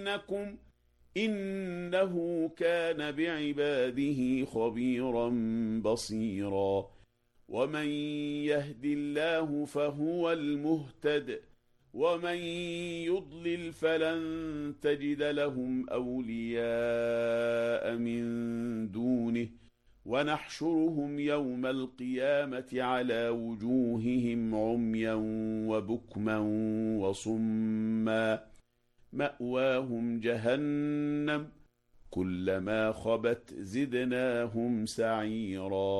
لنفتننكم إنه كان بعباده خبيرا بصيرا ومن يهد الله فهو المهتد ومن يضلل فلن تجد لهم أولياء من دونه ونحشرهم يوم القيامة على وجوههم عميا وبكما وصما مأواهم جهنم كلما خبت زدناهم سعيرا